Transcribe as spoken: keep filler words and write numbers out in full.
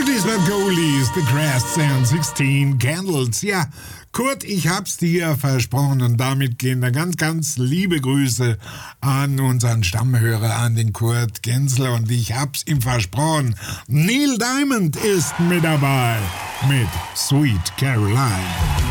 Oldies but Goldies, The Crasts and sixteen Candles. Ja, Kurt, ich hab's dir versprochen und damit gehen da ganz, ganz liebe Grüße an unseren Stammhörer, an den Kurt Gensler, und ich hab's ihm versprochen. Neil Diamond ist mit dabei mit Sweet Caroline.